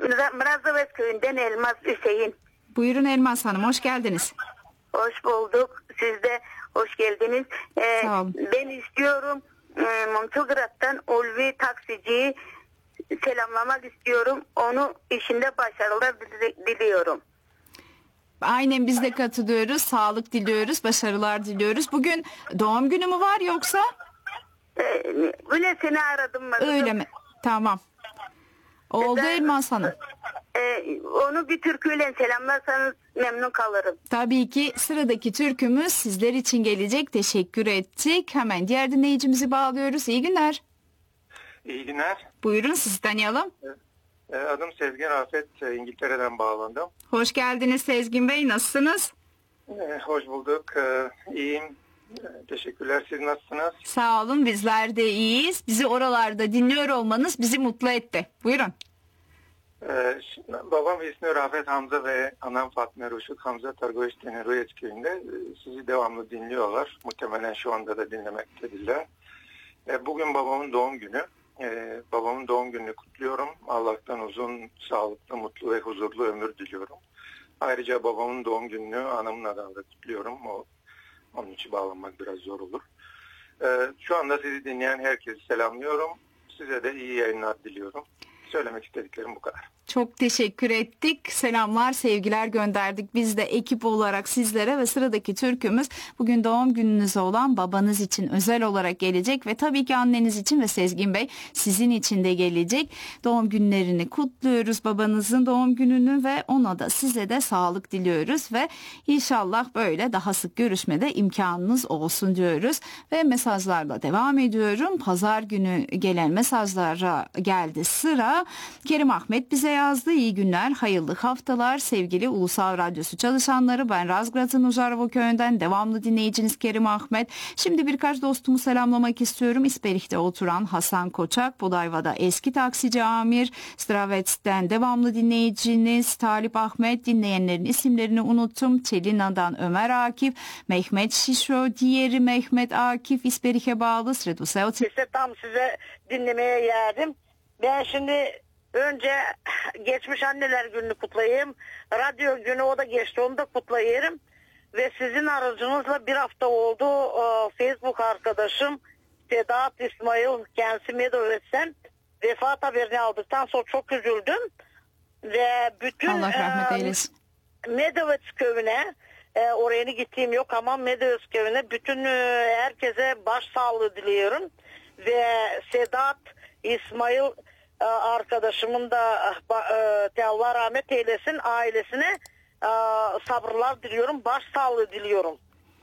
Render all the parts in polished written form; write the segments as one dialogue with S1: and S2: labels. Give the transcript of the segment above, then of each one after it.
S1: Mırazavet köyünden Elmas Hüseyin.
S2: Buyurun Elmas Hanım, hoş geldiniz.
S1: Hoş bulduk. Siz de hoş geldiniz.
S2: Sağ olun.
S1: Ben istiyorum Montugrat'tan Ulvi taksiciyi selamlamak istiyorum. Onu işinde başarılar diliyorum.
S2: Aynen, biz de katılıyoruz. Sağlık diliyoruz, başarılar diliyoruz. Bugün doğum günü mü var yoksa?
S1: Öyle seni aradım.
S2: Öyle mi? Tamam. Oldu Elmas Hanım.
S1: Onu bir türküyle selamlarsanız memnun kalırım.
S2: Tabii ki sıradaki türkümüz sizler için gelecek. Teşekkür ettik. Hemen diğer dinleyicimizi bağlıyoruz. İyi günler.
S3: İyi günler.
S2: Buyurun, sizi tanıyalım.
S3: Adım Sezgin Rafet. İngiltere'den bağlandım.
S2: Hoş geldiniz Sezgin Bey. Nasılsınız?
S3: Hoş bulduk. İyiyim. Teşekkürler. Siz nasılsınız?
S2: Sağ olun. Bizler de iyiyiz. Bizi oralarda dinliyor olmanız bizi mutlu etti. Buyurun.
S3: Babam ismi Rafet Hamza ve anam Fatma Ruşut Hamza Targoiste'nin Ruyet köyünde. Sizi devamlı dinliyorlar. Muhtemelen şu anda da dinlemektedirler. Bugün babamın doğum günü. Babamın doğum gününü kutluyorum. Allah'tan uzun, sağlıklı, mutlu ve huzurlu ömür diliyorum. Ayrıca babamın doğum gününü anamın adına da kutluyorum. Onun için bağlanmak biraz zor olur. Şu anda sizi dinleyen herkesi selamlıyorum. Size de iyi yayınlar diliyorum. Söylemek istediklerim bu kadar.
S2: Çok teşekkür ettik. Selamlar, sevgiler gönderdik. Biz de ekip olarak sizlere ve sıradaki türkümüz bugün doğum gününüz olan babanız için özel olarak gelecek ve tabii ki anneniz için ve Sezgin Bey sizin için de gelecek. Doğum günlerini kutluyoruz, babanızın doğum gününü ve ona da size de sağlık diliyoruz ve inşallah böyle daha sık görüşmede imkanınız olsun diyoruz ve mesajlarla devam ediyorum. Pazar günü gelen mesajlara geldi sıra. Kerim Ahmet bize yazdı. İyi günler, hayırlı haftalar sevgili Ulusal Radyosu çalışanları. Ben Razgrad'ın Ujarvo köyünden devamlı dinleyiciniz Kerim Ahmet. Şimdi birkaç dostumu selamlamak istiyorum. İsperih'te oturan Hasan Koçak, Bodayva'da eski taksici Amir, Stravets'ten devamlı dinleyiciniz Talip Ahmet, dinleyenlerin isimlerini unuttum. Çelina'dan Ömer Akif, Mehmet Şişo, diğeri Mehmet Akif, İsperih'e bağlı Sreduseo.
S4: İşte tam size dinlemeye geldim. Ben şimdi önce geçmiş anneler gününü kutlayayım. Radyo günü o da geçti, onu da kutlayayım. Ve sizin aracınızla bir hafta oldu. Facebook arkadaşım Sedat İsmail, kendisi Medovet'ten vefat haberini aldıktan sonra çok üzüldüm. Ve bütün
S2: Allah rahmet eylesin.
S4: Medovet köyüne, oraya gittiğim yok ama Medovet köyüne bütün herkese başsağlığı diliyorum. Ve Sedat İsmail arkadaşımın da Allah rahmet eylesin, ailesine sabırlar diliyorum, başsağlığı diliyorum.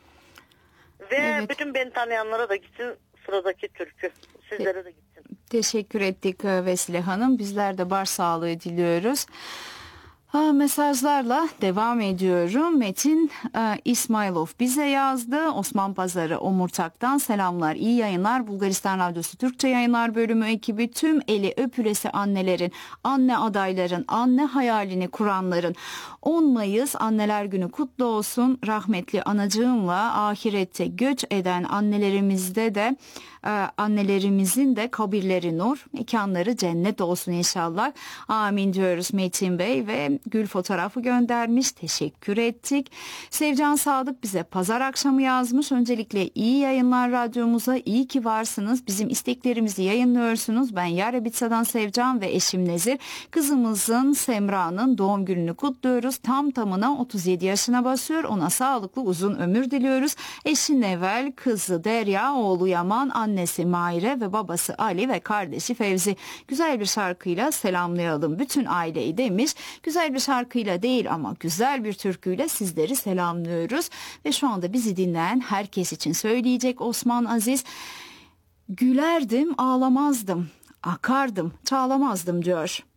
S4: Ve
S2: evet,
S4: bütün beni tanıyanlara da gitsin sıradaki türkü, sizlere de gitsin.
S2: Teşekkür ettik Vesile Hanım. Bizler de başsağlığı diliyoruz. Mesajlarla devam ediyorum. Metin İsmailov bize yazdı. Osman Pazarı Omurtak'tan selamlar, iyi yayınlar. Bulgaristan Radyosu Türkçe Yayınlar Bölümü ekibi, tüm eli öpülesi annelerin, anne adayların, anne hayalini kuranların 10 Mayıs Anneler Günü kutlu olsun. Rahmetli anacığımla ahirette göç eden annelerimizde de annelerimizin de kabirleri nur, mekanları cennet olsun inşallah. Amin diyoruz Metin Bey ve gül fotoğrafı göndermiş. Teşekkür ettik. Sevcan Sadık bize pazar akşamı yazmış. Öncelikle iyi yayınlar radyomuza. İyi ki varsınız. Bizim isteklerimizi yayınlıyorsunuz. Ben Yarebitsa'dan Sevcan ve eşim Nezir. Kızımızın Semra'nın doğum gününü kutluyoruz. Tam tamına 37 yaşına basıyor. Ona sağlıklı uzun ömür diliyoruz. Eşi Nevel, kızı Derya, oğlu Yaman, annesi Maire ve babası Ali ve kardeşi Fevzi. Güzel bir şarkıyla selamlayalım bütün aileyi demiş. Güzel bir şarkıyla değil ama güzel bir türküyle sizleri selamlıyoruz. Ve şu anda bizi dinleyen herkes için söyleyecek Osman Aziz. Gülerdim, ağlamazdım, akardım, çağlamazdım diyor.